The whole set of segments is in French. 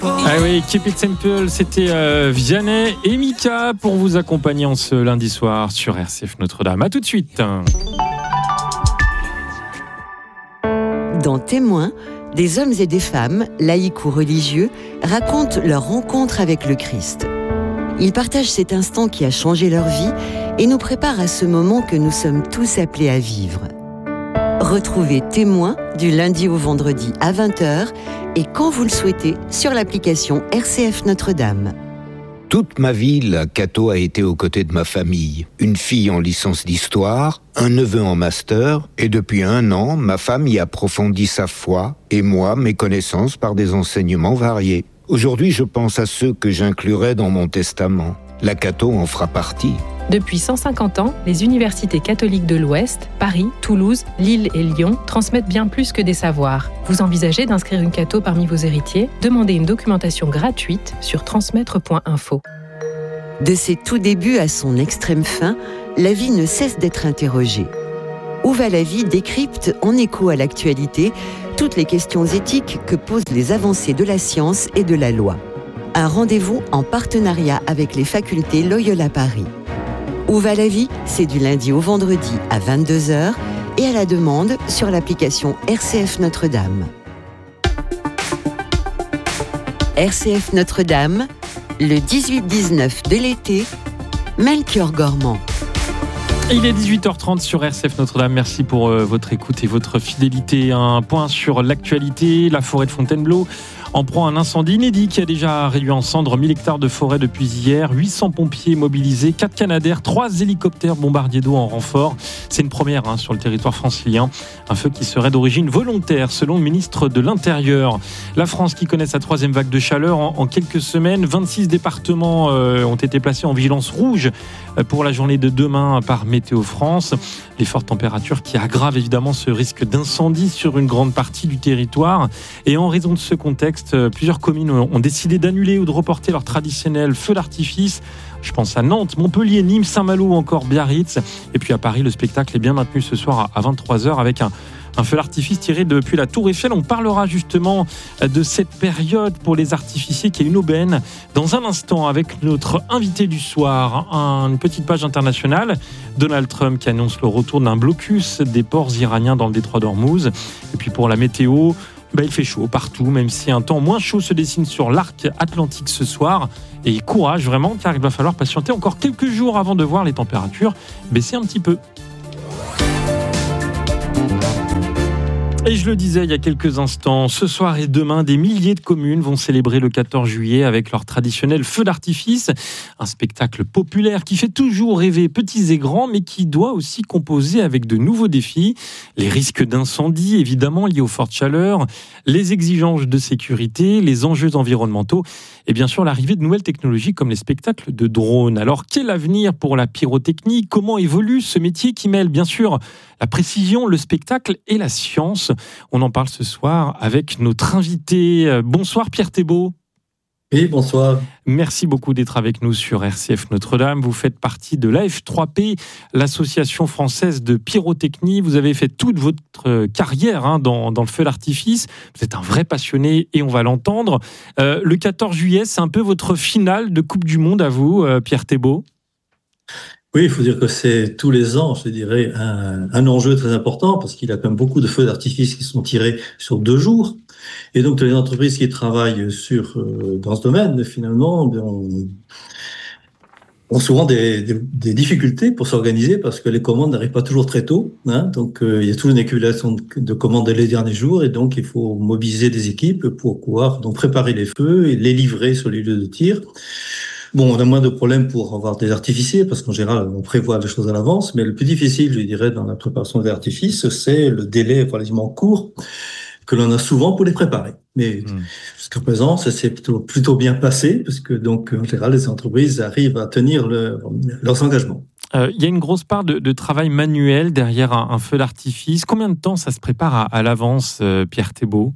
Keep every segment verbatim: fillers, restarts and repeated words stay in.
Ah oui, Keep It Simple, c'était euh, Vianney et Mika pour vous accompagner en ce lundi soir sur R C F Notre-Dame. A tout de suite. Dans Témoins, des hommes et des femmes, laïcs ou religieux, racontent leur rencontre avec le Christ. Ils partagent cet instant qui a changé leur vie et nous préparent à ce moment que nous sommes tous appelés à vivre. Retrouvez Témoins du lundi au vendredi à vingt heures et quand vous le souhaitez sur l'application R C F Notre-Dame. Toute ma vie, la Cato a été aux côtés de ma famille. Une fille en licence d'histoire, un neveu en master, et depuis un an, ma femme y approfondit sa foi, et moi, mes connaissances par des enseignements variés. Aujourd'hui, je pense à ceux que j'inclurai dans mon testament. La Cato en fera partie. Depuis cent cinquante ans, les universités catholiques de l'Ouest, Paris, Toulouse, Lille et Lyon transmettent bien plus que des savoirs. Vous envisagez d'inscrire une Cato parmi vos héritiers ? Demandez une documentation gratuite sur transmettre point info. De ses tout débuts à son extrême fin, la vie ne cesse d'être interrogée. Où va la vie décrypte, en écho à l'actualité, toutes les questions éthiques que posent les avancées de la science et de la loi. Un rendez-vous en partenariat avec les facultés Loyola Paris. Où va la vie ? C'est du lundi au vendredi à vingt-deux heures et à la demande sur l'application R C F Notre-Dame. R C F Notre-Dame, le dix-huit dix-neuf de l'été, Melchior Gormand. Il est dix-huit heures trente sur R C F Notre-Dame. Merci pour euh, votre écoute et votre fidélité. Un point sur l'actualité. La forêt de Fontainebleau en proie à un incendie inédit qui a déjà réduit en cendres mille hectares de forêt depuis hier. huit cents pompiers mobilisés, quatre Canadair, trois hélicoptères bombardiers d'eau en renfort. C'est une première hein, sur le territoire francilien. Un feu qui serait d'origine volontaire, selon le ministre de l'Intérieur. La France qui connaît sa troisième vague de chaleur en, en quelques semaines. vingt-six départements euh, ont été placés en vigilance rouge pour la journée de demain par Météo France. Les fortes températures qui aggravent évidemment ce risque d'incendie sur une grande partie du territoire. Et en raison de ce contexte, plusieurs communes ont décidé d'annuler ou de reporter leur traditionnel feu d'artifice. Je pense à Nantes, Montpellier, Nîmes, Saint-Malo ou encore Biarritz. Et puis à Paris, le spectacle est bien maintenu ce soir à vingt-trois heures avec un Un feu d'artifice tiré depuis la Tour Eiffel. On parlera justement de cette période pour les artificiers qui est une aubaine dans un instant avec notre invité du soir. Une petite page internationale. Donald Trump qui annonce le retour d'un blocus des ports iraniens dans le détroit d'Ormuz. Et puis pour la météo, bah il fait chaud partout, même si un temps moins chaud se dessine sur l'arc atlantique ce soir. Et courage vraiment, car il va falloir patienter encore quelques jours avant de voir les températures baisser un petit peu. Et je le disais il y a quelques instants, ce soir et demain, des milliers de communes vont célébrer le quatorze juillet avec leur traditionnel feu d'artifice. Un spectacle populaire qui fait toujours rêver petits et grands, mais qui doit aussi composer avec de nouveaux défis. Les risques d'incendie, évidemment, liés aux fortes chaleurs, les exigences de sécurité, les enjeux environnementaux et bien sûr l'arrivée de nouvelles technologies comme les spectacles de drones. Alors, quel avenir pour la pyrotechnie ? Comment évolue ce métier qui mêle bien sûr la précision, le spectacle et la science ? On en parle ce soir avec notre invité. Bonsoir Pierre Thébault. Oui, bonsoir. Merci beaucoup d'être avec nous sur R C F Notre-Dame. Vous faites partie de l'A F trois P, l'association française de pyrotechnie. Vous avez fait toute votre carrière hein, dans, dans le feu d'artifice. Vous êtes un vrai passionné et on va l'entendre. Euh, le quatorze juillet, c'est un peu votre finale de Coupe du Monde à vous, euh, Pierre Thébault. Oui, il faut dire que c'est tous les ans, je dirais, un, un enjeu très important parce qu'il y a quand même beaucoup de feux d'artifice qui sont tirés sur deux jours. Et donc, les entreprises qui travaillent sur, euh, dans ce domaine, finalement, ont, ont souvent des, des, des difficultés pour s'organiser parce que les commandes n'arrivent pas toujours très tôt. Hein, donc, euh, il y a toujours une accumulation de, de commandes les derniers jours et donc il faut mobiliser des équipes pour pouvoir donc préparer les feux et les livrer sur les lieux de tir. Bon, on a moins de problèmes pour avoir des artificiers, parce qu'en général, on prévoit les choses à l'avance, mais le plus difficile, je dirais, dans la préparation des artifices, c'est le délai relativement court que l'on a souvent pour les préparer. Mais mmh. jusqu'à présent, ça s'est plutôt, plutôt bien passé, parce que donc, en général, les entreprises arrivent à tenir le, leurs engagements. Euh, il y a une grosse part de, de travail manuel derrière un, un feu d'artifice. Combien de temps ça se prépare à, à l'avance, euh, Pierre Thébault ?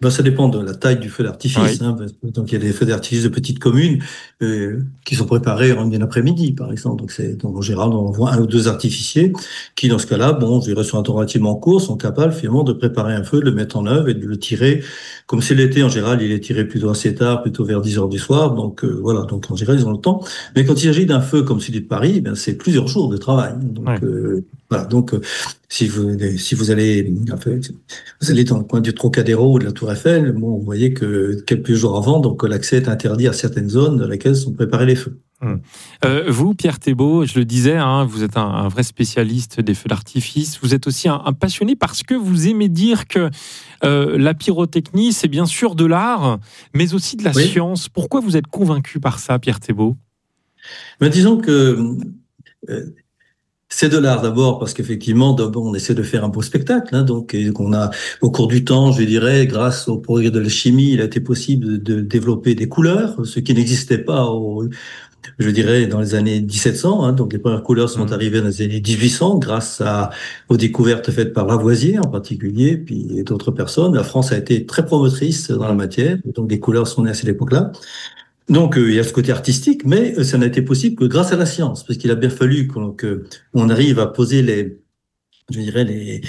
Ben, ça dépend de la taille du feu d'artifice. Oui. Hein. Donc, il y a des feux d'artifice de petites communes euh, qui sont préparés en une après-midi, par exemple. Donc, c'est, donc, en général, on voit un ou deux artificiers qui, dans ce cas-là, bon, je dirais sur un temps relativement court, sont capables finalement de préparer un feu, de le mettre en œuvre et de le tirer. Comme c'est l'été, en général, il est tiré plutôt assez tard, plutôt vers dix heures du soir. Donc, euh, voilà. Donc, en général, ils ont le temps. Mais quand il s'agit d'un feu comme celui de Paris, ben, c'est plusieurs jours de travail. Donc, Ouais. euh, voilà. Donc, euh, si vous, si vous allez, en fait, vous allez dans le coin du Trocadéro ou de la Tour Eiffel, bon, vous voyez que quelques jours avant, donc l'accès est interdit à certaines zones dans lesquelles sont préparés les feux. Hum. Euh, vous, Pierre Thébault, je le disais, hein, vous êtes un, un vrai spécialiste des feux d'artifice. Vous êtes aussi un, un passionné parce que vous aimez dire que euh, la pyrotechnie, c'est bien sûr de l'art, mais aussi de la Oui. science. Pourquoi vous êtes convaincu par ça, Pierre Thébault ? Mais disons que euh, c'est de l'art d'abord parce qu'effectivement, d'abord, on essaie de faire un beau spectacle. Hein, donc, et qu'on a, au cours du temps, je dirais, grâce au progrès de la chimie, il a été possible de, de développer des couleurs, ce qui n'existait pas, au, je dirais, dans les années dix-sept cents. Hein, donc, les premières couleurs sont Mmh. arrivées dans les années dix-huit cents, grâce à, aux découvertes faites par Lavoisier en particulier, puis d'autres personnes. La France a été très promotrice dans la matière, donc les couleurs sont nées à cette époque-là. Donc, euh, il y a ce côté artistique, mais euh, ça n'a été possible que grâce à la science, parce qu'il a bien fallu qu'on que on arrive à poser les, je dirais les,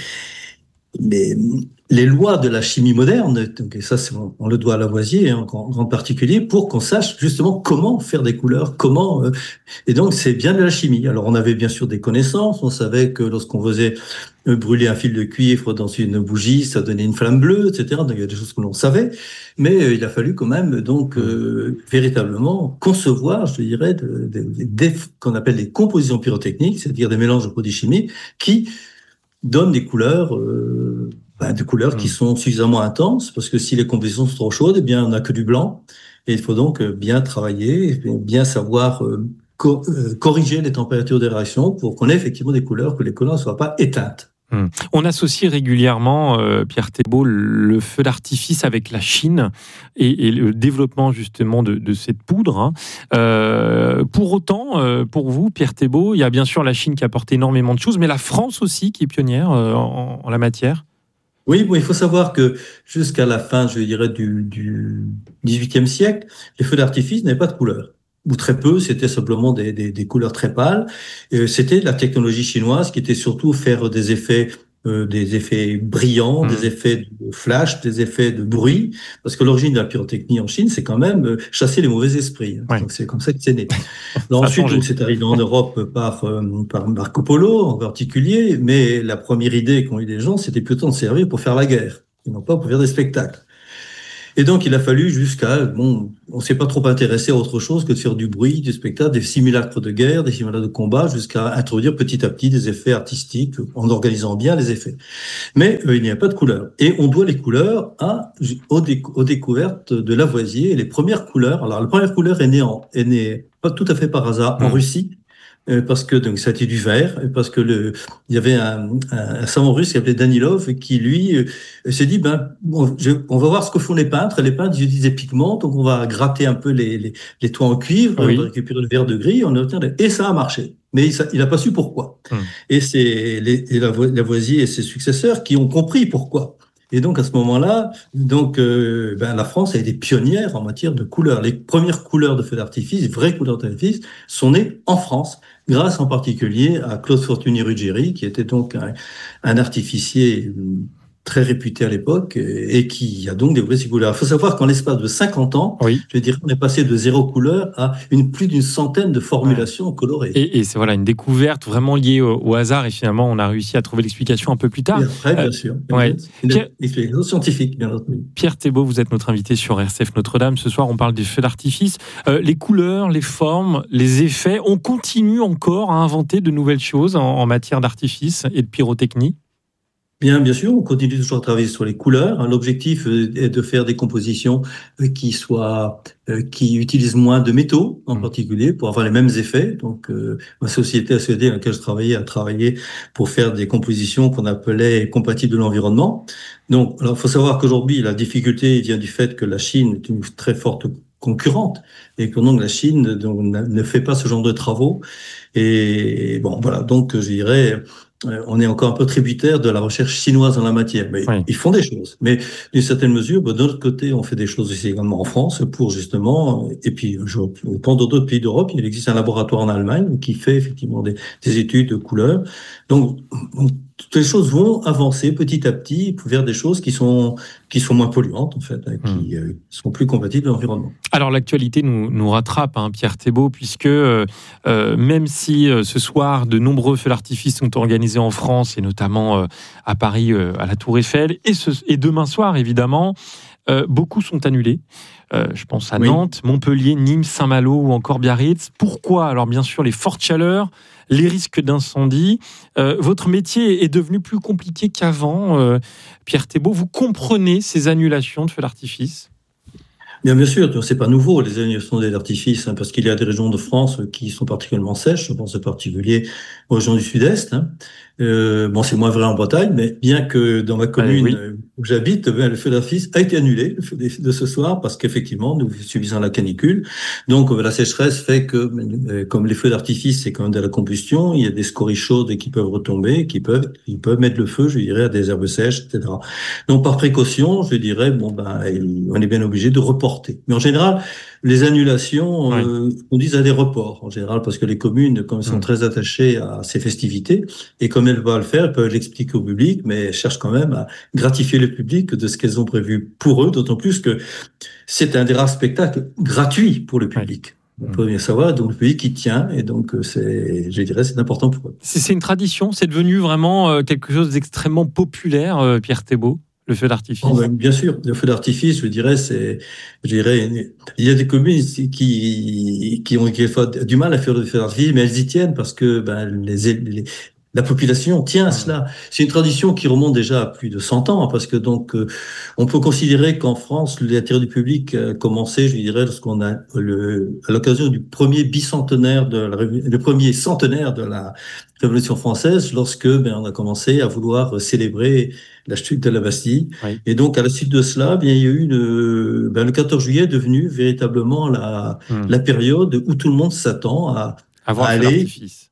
les, les lois de la chimie moderne. Donc, et ça, c'est, on, on le doit à Lavoisier, hein, en grande particulier, pour qu'on sache justement comment faire des couleurs, comment. Euh, et donc, c'est bien de la chimie. Alors, on avait bien sûr des connaissances. On savait que lorsqu'on faisait euh, brûler un fil de cuivre dans une bougie, ça donnait une flamme bleue, et cetera. Donc, il y a des choses que l'on savait, mais euh, il a fallu quand même donc euh, véritablement concevoir, je dirais, de, de, de, des qu'on appelle des compositions pyrotechniques, c'est-à-dire des mélanges de produits chimiques qui donnent des couleurs, euh, ben, des couleurs mmh. qui sont suffisamment intenses, parce que si les compositions sont trop chaudes, eh bien, on n'a que du blanc, et il faut donc bien travailler, bien savoir euh, co- euh, corriger les températures de réaction pour qu'on ait effectivement des couleurs, que les couleurs ne soient pas éteintes. Hum. On associe régulièrement, euh, Pierre Thébault, le feu d'artifice avec la Chine et, et le développement justement de, de cette poudre. Hein. Euh, pour autant, euh, pour vous, Pierre Thébault, il y a bien sûr la Chine qui apporte énormément de choses, mais la France aussi qui est pionnière euh, en, en la matière. Oui, bon, il faut savoir que jusqu'à la fin, je dirais, du, du dix-huitième siècle, les feux d'artifice n'avaient pas de couleur. Ou très peu, c'était simplement des, des, des couleurs très pâles. Et c'était la technologie chinoise qui était surtout faire des effets, euh, des effets brillants, mmh. des effets de flash, des effets de bruit, parce que l'origine de la pyrotechnie en Chine, c'est quand même euh, chasser les mauvais esprits. Ouais. Donc c'est comme ça que c'est né. Alors, ensuite, donc, c'est arrivé en Europe par, euh, par Marco Polo en particulier, mais la première idée qu'ont eu les gens, c'était plutôt de servir pour faire la guerre, et non pas pour faire des spectacles. Et donc, il a fallu jusqu'à, bon, on s'est pas trop intéressé à autre chose que de faire du bruit, du spectacle, des simulacres de guerre, des simulacres de combat, jusqu'à introduire petit à petit des effets artistiques en organisant bien les effets. Mais euh, il n'y a pas de couleurs. Et on doit les couleurs à, aux, déc- aux découvertes de Lavoisier. Et les premières couleurs, alors la première couleur est née, en, est née pas tout à fait par hasard mmh. en Russie. Parce que donc ça a été du vert, parce que le il y avait un, un, un savant russe qui s'appelait Danilov qui lui euh, s'est dit ben on, je, on va voir ce que font les peintres. Les peintres ils utilisent des pigments, donc on va gratter un peu les les, les toits en cuivre, oui. on va récupérer le vert de gris, on obtient et ça a marché. Mais il, il a pas su pourquoi. Hum. Et c'est les, et Lavoisier et ses successeurs qui ont compris pourquoi. Et donc à ce moment-là, donc euh, ben la France a été pionnière en matière de couleurs. Les premières couleurs de feux d'artifice, vraies couleurs d'artifice, sont nées en France, grâce en particulier à Claude Fortuny-Ruggieri, qui était donc un, un artificier très réputé à l'époque et qui a donc développé ces couleurs. Il faut savoir qu'en l'espace de cinquante ans, oui. je dirais, on est passé de zéro couleur à une, plus d'une centaine de formulations ouais. colorées. Et, et c'est voilà une découverte vraiment liée au, au hasard et finalement on a réussi à trouver l'explication un peu plus tard. Et après, bien euh, sûr. Ouais. Une Pierre, explication scientifique, bien entendu. Pierre Thébault, vous êtes notre invité sur R C F Notre-Dame. Ce soir, on parle des feux d'artifice. Euh, les couleurs, les formes, les effets. On continue encore à inventer de nouvelles choses en, en matière d'artifice et de pyrotechnie. Bien, bien sûr, on continue toujours à travailler sur les couleurs. L'objectif est de faire des compositions qui soient, qui utilisent moins de métaux, en mmh. particulier, pour avoir les mêmes effets. Donc, euh, ma société A C E D, dans laquelle je travaillais, a travaillé pour faire des compositions qu'on appelait compatibles de l'environnement. Donc, alors, faut savoir qu'aujourd'hui, la difficulté vient du fait que la Chine est une très forte concurrente et que donc la Chine donc, ne fait pas ce genre de travaux. Et bon, voilà. Donc, je dirais, on est encore un peu tributaire de la recherche chinoise en la matière. Mais oui. Ils font des choses. Mais d'une certaine mesure, bah, de l'autre côté, on fait des choses ici également en France pour justement, et puis je, je pense dans d'autres pays d'Europe, il existe un laboratoire en Allemagne qui fait effectivement des, des études de couleurs. Donc, toutes les choses vont avancer petit à petit vers des choses qui sont, qui sont moins polluantes, en fait, hein, qui euh, sont plus compatibles avec l'environnement. Alors, l'actualité nous, nous rattrape, hein, Pierre Thébault, puisque euh, même si euh, ce soir, de nombreux feux d'artifice sont organisés en France, et notamment euh, à Paris, euh, à la Tour Eiffel, et, ce, et demain soir, évidemment, euh, beaucoup sont annulés. Euh, je pense à oui. Nantes, Montpellier, Nîmes, Saint-Malo ou encore Biarritz. Pourquoi ? Alors, bien sûr, les fortes chaleurs, les risques d'incendie. Euh, votre métier est devenu plus compliqué qu'avant. Euh, Pierre Thébault, vous comprenez ces annulations de feux d'artifice ? Bien, bien sûr, c'est pas nouveau, les annulations d'artifice, hein, parce qu'il y a des régions de France qui sont particulièrement sèches. Je pense en particulier aux régions du Sud-Est. Hein. Euh, bon, c'est moins vrai en Bretagne, mais bien que dans ma commune oui. où j'habite, ben, le feu d'artifice a été annulé le feu de ce soir parce qu'effectivement, nous subissons la canicule. Donc, la sécheresse fait que, comme les feux d'artifice, c'est quand même de la combustion, il y a des scories chaudes qui peuvent retomber, qui peuvent, qui peuvent mettre le feu, je dirais, à des herbes sèches, et cetera. Donc, par précaution, je dirais, bon, ben, on est bien obligé de reporter. Mais en général, les annulations ouais. euh, conduisent à des reports, en général, parce que les communes, comme elles sont mmh. très attachées à ces festivités, et comme elles vont le faire, elles peuvent l'expliquer au public, mais elles cherchent quand même à gratifier le public de ce qu'elles ont prévu pour eux, d'autant plus que c'est un des rares spectacles gratuits pour le public. Ouais. On peut bien savoir, donc le public qui tient, et donc c'est, je dirais, c'est important pour eux. C'est, c'est une tradition, c'est devenu vraiment quelque chose d'extrêmement populaire, Pierre Thébault, le feu d'artifice. Oh, ben, bien sûr, le feu d'artifice, je dirais, c'est, je dirais, il y a des communes qui qui ont quelquefois du mal à faire le feu d'artifice, mais elles y tiennent parce que ben les, les la population tient à cela. C'est une tradition qui remonte déjà à plus de cent ans, parce que donc euh, on peut considérer qu'en France, l'intérêt du public a commencé, je dirais, lorsqu'on a le, à l'occasion du premier bicentenaire de la, le premier centenaire de la Révolution française, lorsque ben on a commencé à vouloir célébrer la chute de la Bastille. Oui. Et donc à la suite de cela, bien il y a eu le, ben, le quatorze juillet est devenu véritablement la hum. la période où tout le monde s'attend à, à, à aller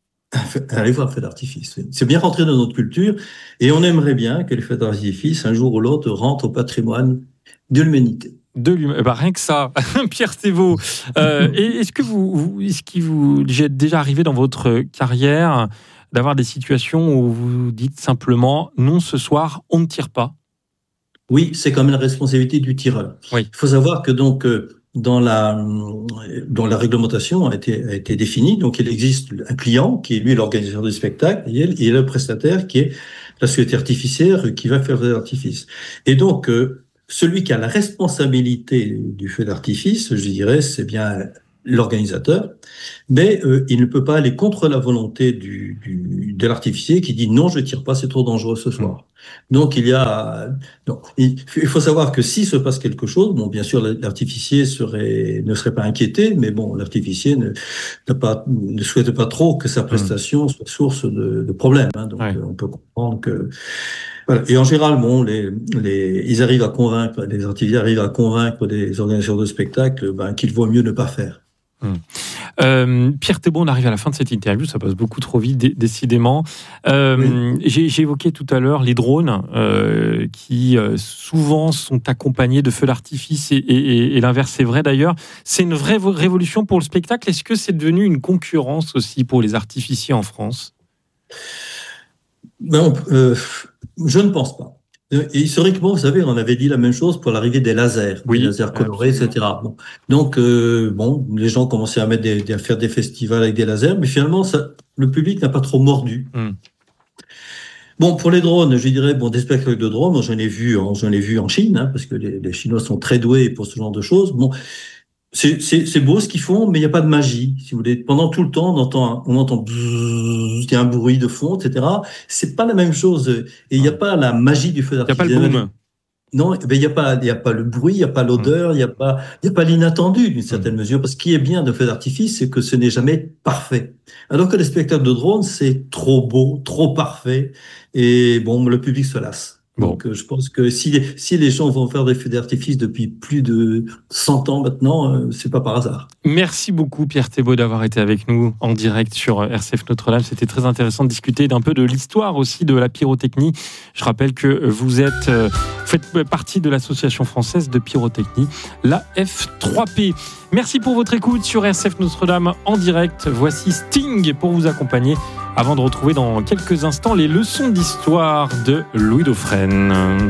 aller voir le feu d'artifice. C'est bien rentré dans notre culture et on aimerait bien que les feux d'artifice, un jour ou l'autre, rentrent au patrimoine de l'humanité. De l'humanité. Bah, rien que ça, Pierre Thébault. Euh, est-ce que vous, vous, est-ce qu'il vous est déjà arrivé dans votre carrière d'avoir des situations où vous dites simplement non, ce soir, on ne tire pas ? Oui, c'est quand même la responsabilité du tireur. Oui. Il faut savoir que donc euh, dans la dans la réglementation a été a été définie. Donc il existe un client qui est lui l'organisateur du spectacle et il et le prestataire qui est la société artificière qui va faire le feu d'artifice. Et donc euh, celui qui a la responsabilité du feu d'artifice, je dirais, c'est bien l'organisateur, mais euh, il ne peut pas aller contre la volonté du, du de l'artificier qui dit non, je tire pas, c'est trop dangereux ce soir. Donc il y a, donc, il, il faut savoir que s'il se passe quelque chose, bon, bien sûr, l'artificier serait ne serait pas inquiété, mais bon, l'artificier ne n'a pas ne souhaite pas trop que sa prestation soit source de, de problèmes. Hein, donc ouais. on peut comprendre que voilà. Et en général, bon, les les ils arrivent à convaincre, les artificiers arrivent à convaincre les organisateurs de spectacles, ben qu'il vaut mieux ne pas faire. Hum. Euh, Pierre Thébault, on arrive à la fin de cette interview, ça passe beaucoup trop vite, d- décidément. Euh, oui. j'ai, j'ai évoqué tout à l'heure les drones euh, qui euh, souvent sont accompagnés de feux d'artifice et, et, et l'inverse est vrai d'ailleurs. C'est une vraie révolution pour le spectacle. Est-ce que c'est devenu une concurrence aussi pour les artificiers en France ? Ben, euh, je ne pense pas. Et historiquement, vous savez, on avait dit la même chose pour l'arrivée des lasers, oui, des lasers colorés, absolument. et cetera. Bon. Donc, euh, bon, les gens commençaient à mettre des, à faire des festivals avec des lasers, mais finalement, ça, le public n'a pas trop mordu. Mm. Bon, pour les drones, je dirais, bon, des spectacles de drones, moi, j'en ai vu, j'en ai vu en Chine, hein, parce que les, les Chinois sont très doués pour ce genre de choses. Bon. C'est, c'est, c'est beau ce qu'ils font, mais il n'y a pas de magie, si vous voulez. Pendant tout le temps, on entend, on entend, il y a un bruit de fond, et cetera. C'est pas la même chose. Et il n'y a pas la magie du feu d'artifice. Il n'y a pas le boom. Non, ben, il n'y a pas, il n'y a pas le bruit, il n'y a pas l'odeur, il n'y a pas, il n'y a pas l'inattendu d'une certaine mmh. mesure. Parce que ce qui est bien de feu d'artifice, c'est que ce n'est jamais parfait. Alors que les spectacles de drone, c'est trop beau, trop parfait. Et bon, le public se lasse. Donc, bon. euh, je pense que si les, si les gens vont faire des feux d'artifice depuis plus de cent ans maintenant, euh, c'est pas par hasard. Merci beaucoup, Pierre Thébault, d'avoir été avec nous en direct sur R C F Notre-Dame. C'était très intéressant de discuter d'un peu de l'histoire aussi de la pyrotechnie. Je rappelle que vous êtes, euh, faites partie de l'association française de pyrotechnie, la F trois P. Merci pour votre écoute sur R C F Notre-Dame en direct. Voici Sting pour vous accompagner avant de retrouver dans quelques instants les leçons d'histoire de Louis Dauphren.